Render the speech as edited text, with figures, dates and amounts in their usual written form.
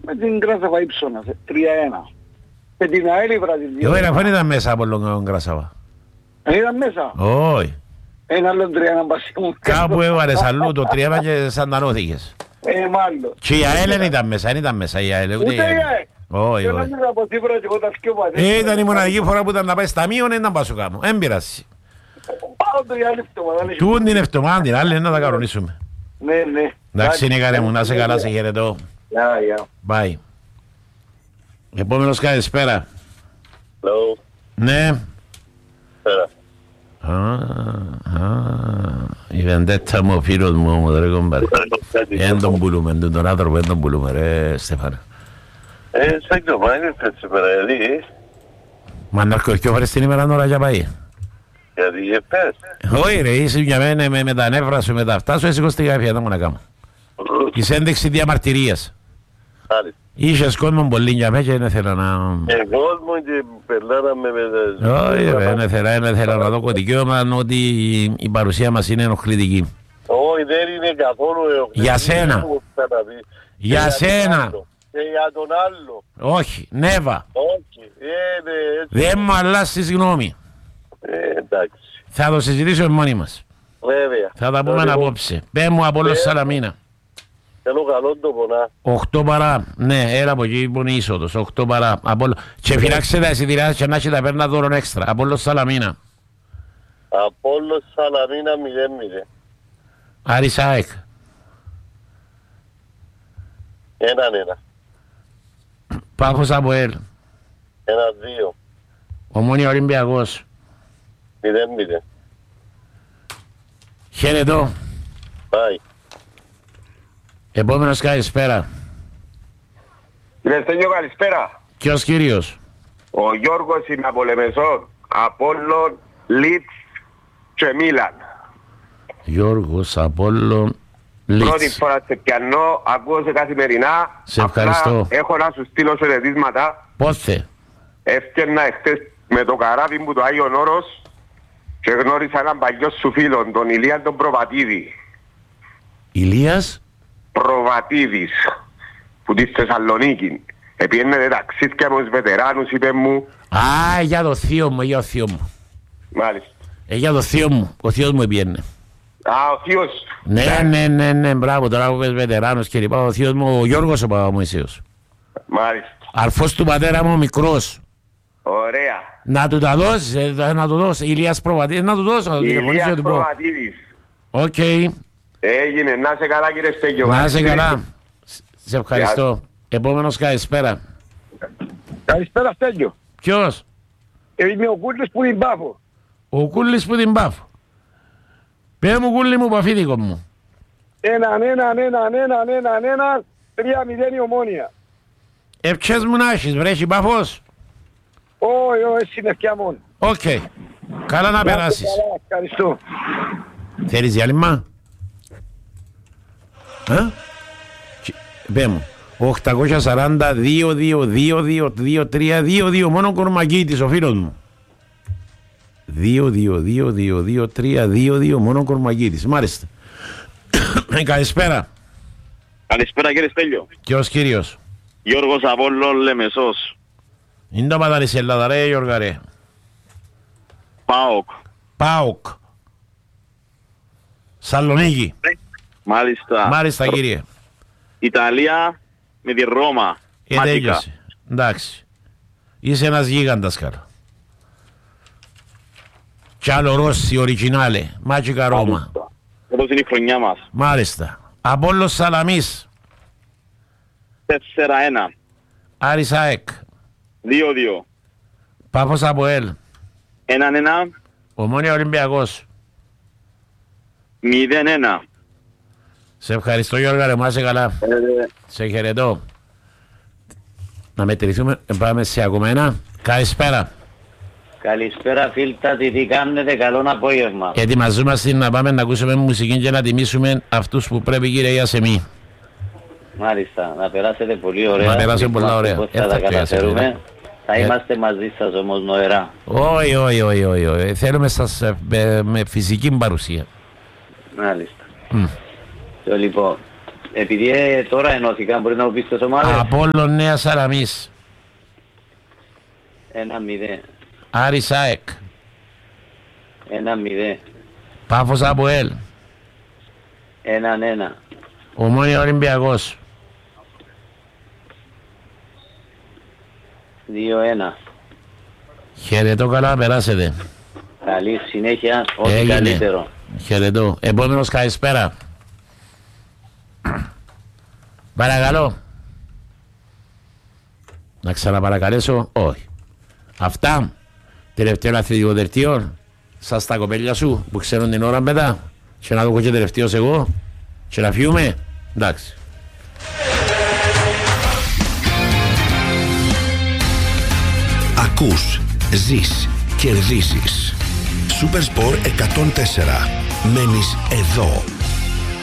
με την Κράσαβα Ήψονα, 3-1. Με την ΑΕΛ Βραζιλία. Εγώ δεν ήταν μέσα από τον Κράσαβα. Ήταν μέσα. Όχι. Ένα άλλο 3-1 μπασίμου. Κάπου έβαλες αλλού το 3-1 και σαντανώθηκες. Μάλλον. Και η ΑΕΛ δεν ήταν μέσα, δεν ήταν μέσα η ΑΕΛ. Ούτε η ΑΕΛ. Όχι, όχι. Ήταν η μοναδική φορά που ήταν να πάει στα μείον, δεν πάσου κάμω. Εν πειράσει. Τούν την εβδομάδα, την άλλη να τα κανονίσουμε. Ναι, ναι. Εντάξει Νίκαρε μου, να σε καλά, σε χαιρετώ. Bye. Επόμενος καλησπέρα. Hello. Ναι. Πέρα. Η βεντέτα μου, ο φίλος μου όμως ρε κομπάρε. Εν τον πουλούμε, τον άνθρωπο εν τον πουλούμε ρε Στέφανα. Σαν και ο Μάινες έτσι πέρα, γιατί. Μα να έρχομαι και φορές την ημέρα ώρα για πάει. Γιατί πες. Όχι ρε, είσαι για μένα με τα νεύρα σου, με τα αυτά σου, έσηκω στη γραφεία, δεν μου να κάνω. Είσαι ένδειξη διαμαρτυρίας. Είχες κόσμο πολύ για μένα και δεν ήθελα να... κόσμο και περνάραμε με... Όχι ρε, δεν ήθελα να δω δικαίωμα ότι η παρουσία μας είναι ενοχλητική. Όχι, δεν είναι καθόλου ενοχλητική. Για σένα. Για σένα. Και για τον άλλο. Όχι, νέβα. Όχι, δεν μου αλλάσεις γνώμη. Εντάξει. Θα το συζητήσουμε μόνοι μας. Βέβαια. Θα τα πούμε απόψε. Πες μου Απόλλως Σαλαμίνα. Θέλω καλό το πονά. 8 παρά. Ναι, έλα από εκεί που είναι είσοδος. 8 παρά. Και φυλάξε τα εισιτηριά και να έχει τα παίρνα δώρον έξτρα. Απόλλως Σαλαμίνα. Απόλλως Σαλαμίνα 0-0. Άρης ΑΕΚ. 1-1. Πάφος Αποέλ. 1-2. Ομόνια Ολυμπιακός. 0-0. Χαιρετώ. Bye. Επόμενος καλησπέρα. Κύριε Στέλιο, καλησπέρα. Ποιος κύριος? Ο Γιώργος είμαι από Λεμεσό, Απόλλων, Λίτς και Μίλαν. Γιώργος, Απόλλων, Λίτς. Πρώτη φορά σε πιανώ, ακούω σε καθημερινά. Σε ευχαριστώ. Απλά έχω να σου στείλω χαιρετίσματα. Πότε? Έφτιανα εχθές με το καράβι μου το Άγιον Όρος και γνώρισα έναν παλιό σου φίλον, τον Ηλία τον Προβατίδη. Ηλίας? Προβατίδης, που τη Θεσσαλονίκη. Επιέννετε ταξίδια με τους βετεράνους, είπε μου. Α, για το θείο μου, για το θείο μου. Μάλιστα. Για το θείο μου, ο θείος μου επιένε. Α, ο θείος. Ναι, μπράβο, τώρα που πες βετεράνος και λοιπά, ο θείος μου, ο Γιώργος ο Παπαμωυσίος. Μάλιστα. Αρφός του πατέρα μου, μικρός. Ωραία. Να του τα δώσεις, να του δώσεις, Ηλίας Προβατίδης, να του δώσω, να του τηλεφωνήσω. Ηλίας Προβατίδης. Οκ. Έγινε, να σε καλά κύριε Στέγιο. Να σε καλά. Σε ευχαριστώ. Επόμενος καλησπέρα. Καλησπέρα Στέγιο. Ποιος? Είμαι ο Κούλης που την Πάφο. Ο Κούλης που την Πάφο. Πες μου Κούλη μου, παφίδικο μου. 1-1, 3-0 η Ομόνια. Ευκές μου να έχεις, βρέχει Πάφος. Όχι, όχι, είναι ευκιά μόνο. Οκ. Καλά να περάσεις. Ευχαριστώ. Θέλεις διάλειμμα? Πες μου. 840-222-232-322 μόνο Κορμακίτης ο φίλος μου. 222-223-22 μόνο Κορμακίτης. Μάλιστα. Καλησπέρα. Καλησπέρα κύριε Στέλιο. Ποιος κύριος? Γιώργος Απόλλων Λεμεσός. Είναι το πατάρι σε Ελλάδα ρε Γιώργα ρε. ΠΑΟΚ. ΠΑΟΚ. Σαλονίκη. Μάλιστα κύριε. Ιταλία με τη Ρώμα. Τέλειωσε. Εντάξει. Είσαι ένας γίγαντας καλά. Κι άλλο Ρώση, οριγινάλε. Μάτσικα Ρώμα. Εδώ είναι η χρονιά μας. Μάλιστα. Απόλλως Σαλαμής. 4-1. Άρης ΑΕΚ. 2-2. Πάφος Αποέλ. 1-1. Ομόνια Ολυμπιακός. 0-1. Σε ευχαριστώ Γιώργα ρε, μάσε καλά. Σε χαιρετώ. Να μετρηθούμε, πάμε σε ακόμα ένα. Καλησπέρα. Καλησπέρα φίλτατη, τι κάνετε, καλό απόγευμα. Ετοιμαζόμαστε να πάμε να ακούσουμε μουσική και να τιμήσουμε αυτούς που πρέπει κύριε Ιασεμή. Μάλιστα, να περάσετε πολύ ωραία. Να περάσετε πολύ ωραία. Θα τα καταφέρουμε. Θα είμαστε μαζί σας όμως νοερά. Όχι. Θέλουμε σας με φυσική παρουσία. Μάλιστα. Λοιπόν, επειδή τώρα ενώθηκαν, μπορεί να μου πεις τις ομάδες. Απόλλων Νέα Σαραμής. 1-0. Άρης ΑΕΚ. 1-0. Πάφος Αποέλ. 1-1. Ομόνια Ολυμπιακός. 2-1. Χαιρετώ, καλά να περάσετε. Καλή συνέχεια, ό,τι Έγινε. καλύτερο. Χαιρετώ. Επόμενος καλησπέρα. Παρακαλώ. Να ξαναπαρακαλέσω. Όχι. Αυτά. Τελευταίο αθλητικό δελτίο. Σας τα κοπέλια σου που ξέρουν την ώρα μετά. Και να δω και τελευταίος εγώ. Και να φύγουμε. Εντάξει. Ακούς, ζεις, κερδίζεις. Supersport 104. Μένεις εδώ.